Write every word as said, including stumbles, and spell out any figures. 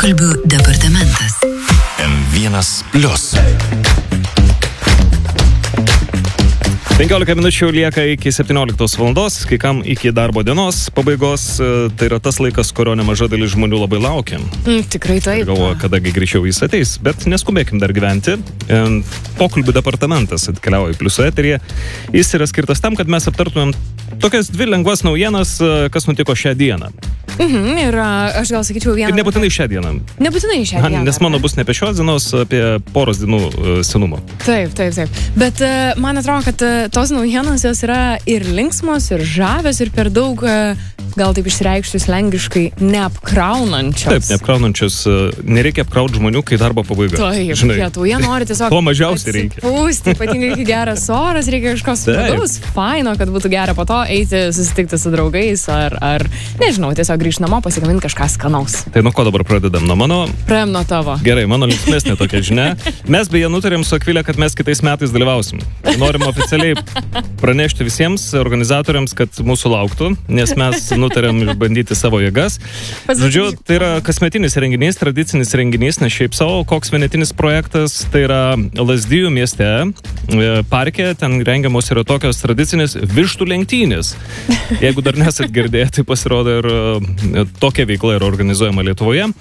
Pokalbių departamentas. M vienas plius. penkiolika minučių lieka iki septynioliktos valandos, kai kam iki darbo dienos pabaigos, tai yra tas laikas, kurio nemaža dalis žmonių labai laukia. Mm, tikrai taip. Galvoju, kadagi greičiau jis ateis, bet neskubėkim dar gyventi. Pokalbių departamentas atkeliauja į Pliuso eteryje. Jis yra skirtas tam, kad mes aptartumėm tokias dvi lengvas naujienas, kas nutiko šią dieną. Mhm, ir aš gal sakyčiau vieną... Ir nebūtinai šią dieną. Nebūtinai šią dieną. Nes mano bus ne apie šios dienos, apie poros dienų senumo. Taip, taip, taip. Bet uh, man atrodo, kad uh, tos naujienos jos yra ir linksmos, ir žavios, ir per daug, uh, gal taip išreikštus lengiškai, neapkraunančios. Taip, neapkraunančios. Uh, nereikia apkrauti žmonių, kai darbo pabaiga. Taip, pietų. Jie nori tiesiog... To mažiausiai reikia. Pūsti, ypatingai kai geras oras, reikia kažko smagaus, faino, kad būtų gera po to eiti, susitikti su draugais, ar, ar nežinau, tiesiog grįžti namo, pasigaminti kažką skanaus. Tai nuo ko dabar pradedam? Nuo mano? Praėjom nuo tavo. Gerai, mano linksmesnė tokia žinia. Mes beje nutarėm su Akvilė, kad mes kitais metais dalyvausim. Norim oficialiai pranešti visiems organizatoriams, kad mūsų lauktų, nes mes nutarėm išbandyti savo jėgas. Žodžiu, tai yra kasmetinis renginys, tradicinis renginys, ne šiaip savo, koks vienetinis projektas, tai yra Lazdijų mieste, parke, ten rengiamos yra tokios tradicinės vištų lenktynės. Jeigu dar nesat girdėję, tai pasirodo ir tokia veikla yra organizuojama Lietuvoje.